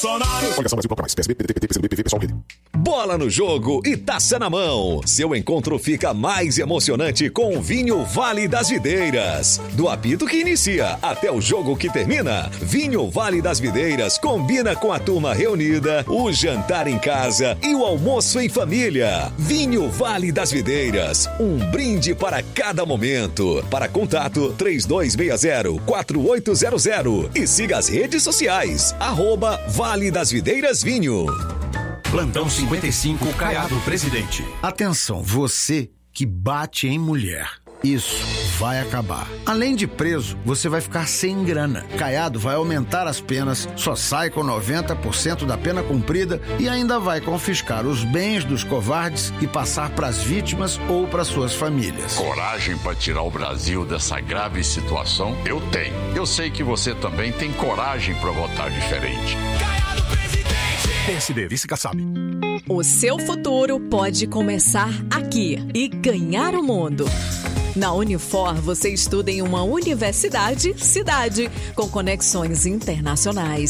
Bola no jogo e taça na mão. Seu encontro fica mais emocionante com o vinho Vale das Videiras. Do apito que inicia até o jogo que termina, vinho Vale das Videiras combina com a turma reunida, o jantar em casa e o almoço em família. Vinho Vale das Videiras, um brinde para cada momento. Para contato 3260-4800 e siga as redes sociais, @Vale das Videiras Vinho. Plantão 55, Caiado Presidente. Atenção, você que bate em mulher. Isso vai acabar. Além de preso, você vai ficar sem grana. Caiado vai aumentar as penas, só sai com 90% da pena cumprida e ainda vai confiscar os bens dos covardes e passar para as vítimas ou para suas famílias. Coragem para tirar o Brasil dessa grave situação? Eu tenho. Eu sei que você também tem coragem para votar diferente. Caiado Presidente. PSD, Vice-Kassab. O seu futuro pode começar aqui e ganhar o mundo. Na Unifor, você estuda em uma universidade, cidade, com conexões internacionais.